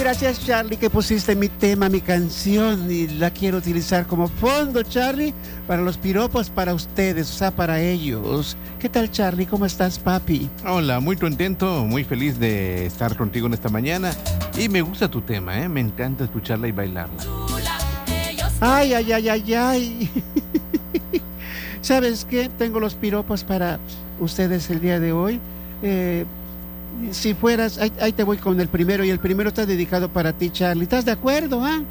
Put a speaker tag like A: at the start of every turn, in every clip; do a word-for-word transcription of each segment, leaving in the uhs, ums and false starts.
A: Gracias, Charlie, que pusiste mi tema, mi canción, y la quiero utilizar como fondo, Charlie, para los piropos para ustedes, o sea, para ellos. ¿Qué tal, Charlie? ¿Cómo estás, papi?
B: Hola, muy contento, muy feliz de estar contigo en esta mañana. Y me gusta tu tema, ¿eh? Me encanta escucharla y bailarla.
A: Ay, ay, ay, ay, ay. ¿Sabes qué? Tengo los piropos para ustedes el día de hoy. Eh... Si fueras, ahí, ahí te voy con el primero, y el primero está dedicado para ti, Charlie. ¿Estás de acuerdo, ah?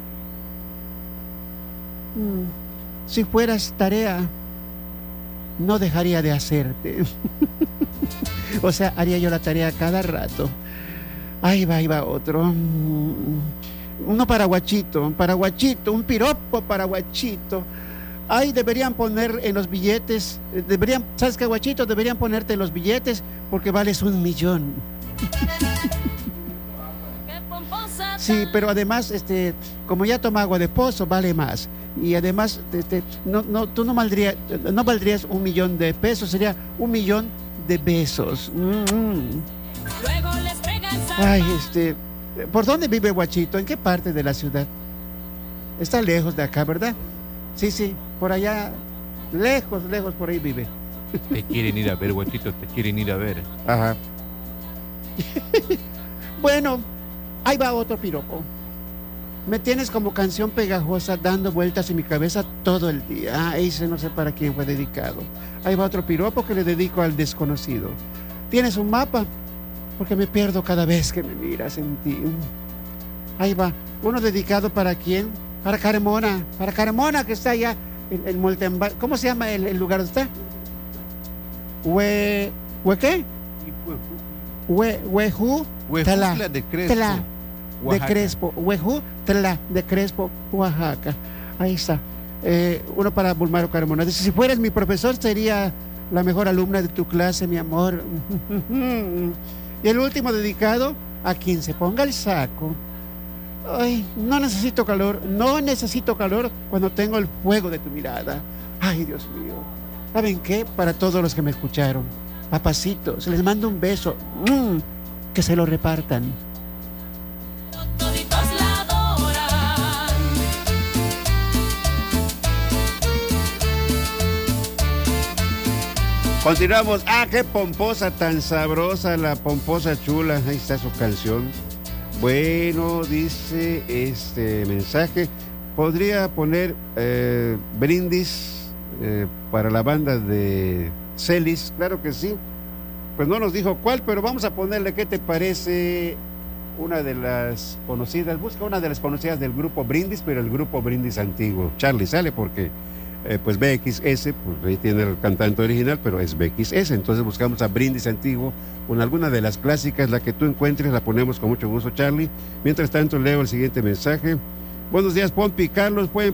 A: Mm. Si fueras tarea, no dejaría de hacerte. O sea, haría yo la tarea cada rato. Ahí va, ahí va otro. Mm. Uno para Guachito, para Guachito, un piropo para Guachito. Ay, deberían poner en los billetes, deberían, ¿sabes qué, Guachito? Deberían ponerte en los billetes porque vales un millón. Sí, pero además, este, como ya toma agua de pozo, vale más. Y además, este, no, no, tú no valdrías, no valdrías un millón de pesos, sería un millón de besos. Mm-hmm. Ay, este, ¿por dónde vive Guachito? ¿En qué parte de la ciudad? Está lejos de acá, ¿verdad? Sí, sí, por allá, lejos, lejos, por ahí vive.
B: Te quieren ir a ver, Guachito, te quieren ir a ver.
A: Ajá. Bueno, ahí va otro piropo. Me tienes como canción pegajosa dando vueltas en mi cabeza todo el día. Ah, ese no sé para quién fue dedicado. Ahí va otro piropo que le dedico al desconocido. ¿Tienes un mapa? Porque me pierdo cada vez que me miras en ti. Ahí va, uno dedicado para quién. Para Carmona, para Carmona que está allá en, en Moltenbar. ¿Cómo se llama el, el lugar donde está? Hue, ¿hue qué? Hue, Huejú, Tla,
B: de Crespo,
A: Tla, de Crespo, Huejú, Tla, de Crespo, Oaxaca. Ahí está. Eh, uno para Bulmaro Carmona. Dice, si fueras mi profesor sería la mejor alumna de tu clase, mi amor. Y el último dedicado a quien se ponga el saco. Ay, no necesito calor, no necesito calor cuando tengo el fuego de tu mirada. Ay, Dios mío. ¿Saben qué? Para todos los que me escucharon, papacitos, les mando un beso. Mm, que se lo repartan. Continuamos. Ah, qué pomposa tan sabrosa, la pomposa chula. Ahí está su canción. Bueno, dice este mensaje, podría poner eh, brindis eh, para la banda de Celis, claro que sí. Pues no nos dijo cuál, pero vamos a ponerle, ¿qué te parece? Una de las conocidas, busca una de las conocidas del grupo Brindis, pero el grupo Brindis antiguo. Charlie, sale porque eh, pues B X S, pues ahí tiene el cantante original, pero es B X S, entonces buscamos a Brindis antiguo con alguna de las clásicas, la que tú encuentres, la ponemos con mucho gusto, Charlie. Mientras tanto, leo el siguiente mensaje. Buenos días, Pompi, Carlos, pueden